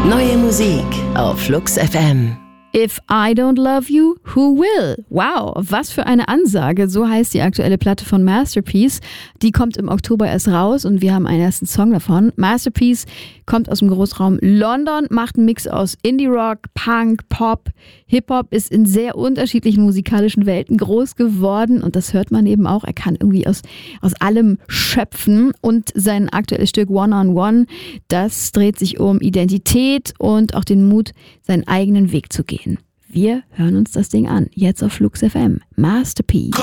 Neue Musik auf Flux FM. If I don't love you, who will? Wow, was für eine Ansage. So heißt die aktuelle Platte von Masterpiece. Die kommt im Oktober erst raus und wir haben einen ersten Song davon. Masterpiece kommt aus dem Großraum London, macht einen Mix aus Indie-Rock, Punk, Pop, Hip-Hop, ist in sehr unterschiedlichen musikalischen Welten groß geworden und das hört man eben auch. Er kann irgendwie aus allem schöpfen und sein aktuelles Stück One-on-One, das dreht sich um Identität und auch den Mut, seinen eigenen Weg zu gehen. Wir hören uns das Ding an, jetzt auf Flux FM. Masterpiece.